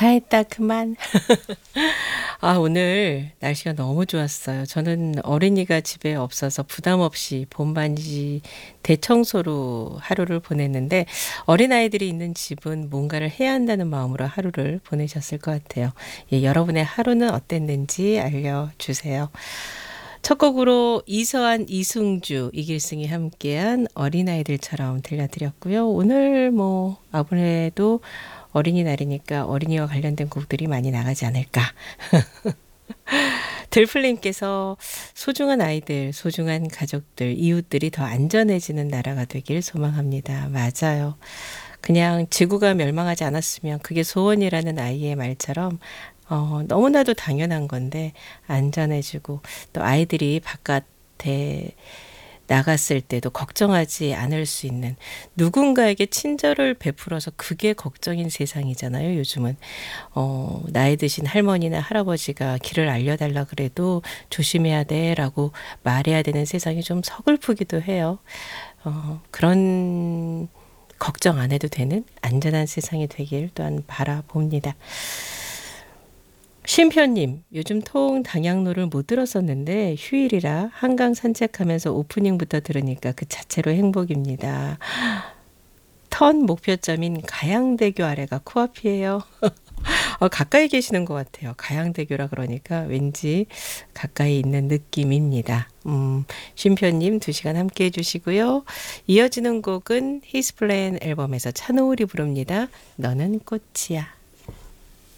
다 했다 그만. 오늘 날씨가 너무 좋았어요. 저는 어린이가 집에 없어서 부담 없이 봄반지 대청소로 하루를 보냈는데 어린아이들이 있는 집은 뭔가를 해야 한다는 마음으로 하루를 보내셨을 것 같아요. 예, 여러분의 하루는 어땠는지 알려주세요. 첫 곡으로 이서한, 이승주, 이길승이 함께한 어린아이들처럼 들려드렸고요. 오늘 아무래도 어린이날이니까 어린이와 관련된 곡들이 많이 나가지 않을까. 들풀님께서 소중한 아이들, 소중한 가족들, 이웃들이 더 안전해지는 나라가 되길 소망합니다. 맞아요. 그냥 지구가 멸망하지 않았으면 그게 소원이라는 아이의 말처럼 너무나도 당연한 건데 안전해지고 또 아이들이 바깥에 나갔을 때도 걱정하지 않을 수 있는 누군가에게 친절을 베풀어서 그게 걱정인 세상이잖아요. 요즘은 나이 드신 할머니나 할아버지가 길을 알려달라 그래도 조심해야 돼라고 말해야 되는 세상이 좀 서글프기도 해요. 그런 걱정 안 해도 되는 안전한 세상이 되길 또한 바라봅니다. 쉼표님, 요즘 통 당양로를 못 들었었는데 휴일이라 한강 산책하면서 오프닝부터 들으니까 그 자체로 행복입니다. 턴 목표점인 가양대교 아래가 코앞이에요. 가까이 계시는 것 같아요. 가양대교라 그러니까 왠지 가까이 있는 느낌입니다. 쉼표님 2시간 함께 해주시고요. 이어지는 곡은 히스플랜 앨범에서 찬호울이 부릅니다. 너는 꽃이야.